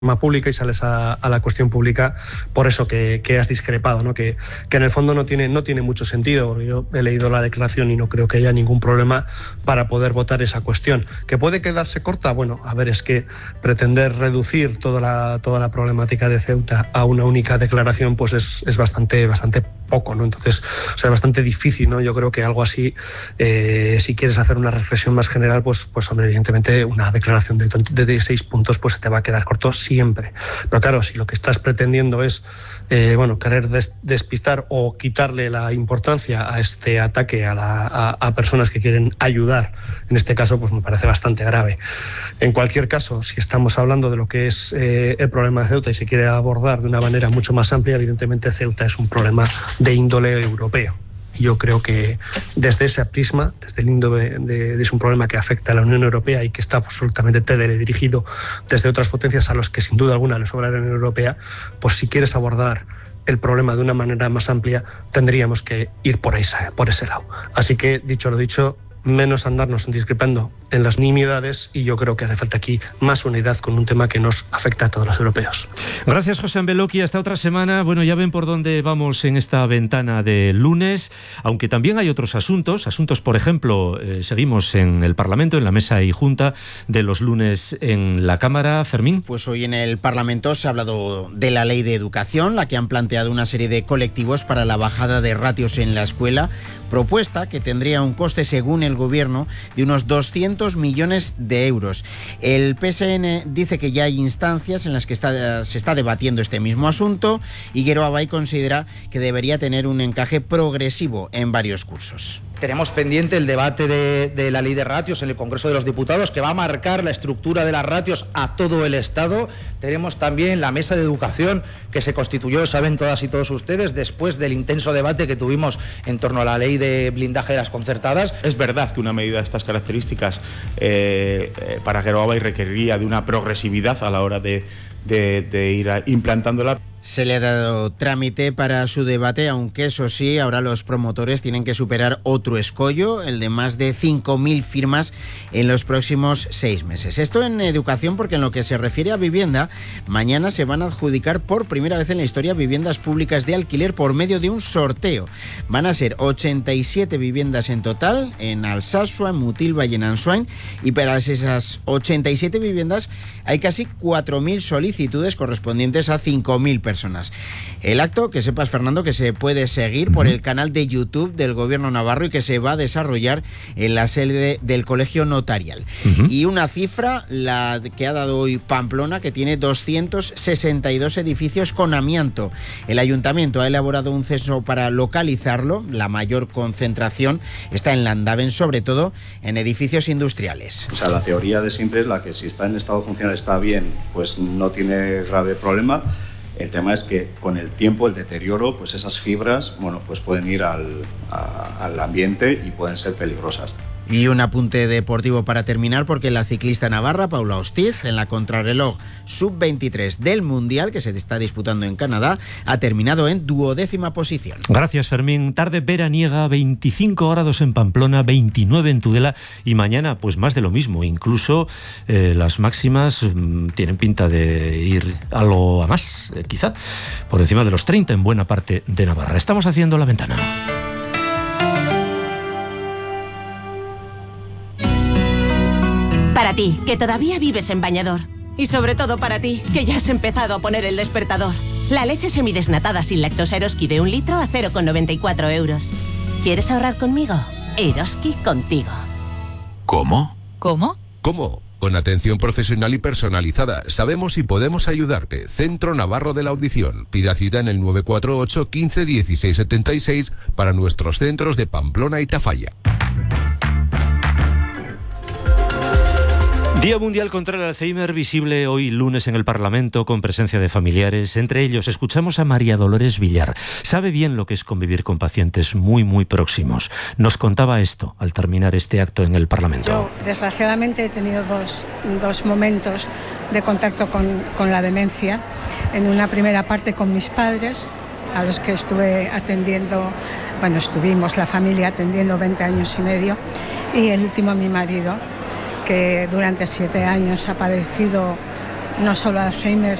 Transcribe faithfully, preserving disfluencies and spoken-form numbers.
pública y sales a, a la cuestión pública por eso que, que has discrepado, ¿no? Que, que en el fondo no tiene, no tiene mucho sentido. Yo he leído la declaración y no creo que haya ningún problema para poder votar esa cuestión. ¿Que puede quedarse corta? Bueno, a ver, es que pretender reducir toda la, toda la problemática de Ceuta a una única declaración pues es, es bastante, bastante poco, ¿no? Entonces, o sea, es bastante difícil, ¿no? Yo creo que algo así, eh, si quieres hacer una reflexión más general, pues, pues hombre, evidentemente una declaración de, de dieciséis puntos pues se te va a quedar corto siempre. Pero claro, si lo que estás pretendiendo es eh, bueno, querer des, despistar o quitarle la importancia a este ataque a, la, a, a personas que quieren ayudar, en este caso, pues me parece bastante grave. En cualquier caso, si estamos hablando de lo que es eh, el problema de Ceuta y se quiere abordar de una manera mucho más amplia, evidentemente Ceuta es un problema de índole europeo. Yo creo que desde ese prisma, desde el índole de, de es un problema que afecta a la Unión Europea y que está absolutamente teledirigido desde otras potencias a los que sin duda alguna le sobra la Unión Europea, pues si quieres abordar el problema de una manera más amplia, tendríamos que ir por ese, por ese lado. Así que, dicho lo dicho, menos andarnos discrepando en las nimiedades, y yo creo que hace falta aquí más unidad con un tema que nos afecta a todos los europeos. Gracias, José Ambelocchi. Hasta otra semana. Bueno, ya ven por dónde vamos en esta ventana de lunes, aunque también hay otros asuntos. Asuntos, por ejemplo, eh, seguimos en el Parlamento, en la mesa y junta de los lunes en la Cámara. Fermín. Pues hoy en el Parlamento se ha hablado de la Ley de Educación, la que han planteado una serie de colectivos para la bajada de ratios en la escuela, propuesta que tendría un coste, según el Gobierno, de unos doscientos millones de euros. El P S N dice que ya hay instancias en las que está, se está debatiendo este mismo asunto, y Geroa Bai considera que debería tener un encaje progresivo en varios cursos. Tenemos pendiente el debate de, de la ley de ratios en el Congreso de los Diputados, que va a marcar la estructura de las ratios a todo el Estado. Tenemos también la mesa de educación, que se constituyó, saben todas y todos ustedes, después del intenso debate que tuvimos en torno a la ley de blindaje de las concertadas. Es verdad que una medida de estas características eh, eh, para Geroa Bai requeriría de una progresividad a la hora de, de, de ir a, implantándola. Se le ha dado trámite para su debate, aunque eso sí, ahora los promotores tienen que superar otro escollo, el de más de cinco mil firmas en los próximos seis meses. Esto en educación, porque en lo que se refiere a vivienda, mañana se van a adjudicar por primera vez en la historia viviendas públicas de alquiler por medio de un sorteo. Van a ser ochenta y siete viviendas en total, en Alsasua, en Mutilva y en Ansoain, y para esas ochenta y siete viviendas hay casi cuatro mil solicitudes correspondientes a cinco mil personas. Personas. El acto, que sepas, Fernando, que se puede seguir por el canal de YouTube del Gobierno navarro y que se va a desarrollar en la sede del Colegio Notarial. Uh-huh. Y una cifra, la que ha dado hoy Pamplona, que tiene doscientos sesenta y dos edificios con amianto. El Ayuntamiento ha elaborado un censo para localizarlo. La mayor concentración está en Landaven, sobre todo en edificios industriales. O sea, la teoría de siempre es la que si está en estado funcional está bien, pues no tiene grave problema. El tema es que con el tiempo, el deterioro, pues esas fibras, bueno, pues pueden ir al, a, al ambiente y pueden ser peligrosas. Y un apunte deportivo para terminar, porque la ciclista navarra Paula Ostiz, en la contrarreloj sub veintitrés del Mundial, que se está disputando en Canadá, ha terminado en duodécima posición. Gracias, Fermín. Tarde veraniega, veinticinco grados en Pamplona, veintinueve en Tudela, y mañana pues más de lo mismo. Incluso eh, las máximas mmm, tienen pinta de ir algo a más, eh, quizá, por encima de los treinta en buena parte de Navarra. Estamos haciendo la ventana. Para ti, que todavía vives en bañador. Y sobre todo para ti, que ya has empezado a poner el despertador. La leche semidesnatada sin lactosa Eroski de un litro a cero coma noventa y cuatro euros. ¿Quieres ahorrar conmigo? Eroski contigo. ¿Cómo? ¿Cómo? ¿Cómo? Con atención profesional y personalizada. Sabemos y podemos ayudarte. Centro Navarro de la Audición. Pida cita en el nueve cuatro ocho, quince, dieciséis setenta y seis para nuestros centros de Pamplona y Tafalla. Día Mundial contra el Alzheimer, visible hoy lunes en el Parlamento con presencia de familiares. Entre ellos escuchamos a María Dolores Villar. Sabe bien lo que es convivir con pacientes muy, muy próximos. Nos contaba esto al terminar este acto en el Parlamento. Yo, desgraciadamente, he tenido dos, dos momentos de contacto con, con la demencia. En una primera parte con mis padres, a los que estuve atendiendo, bueno, estuvimos la familia atendiendo veinte años y medio. Y el último, mi marido, que durante siete años ha padecido no solo Alzheimer,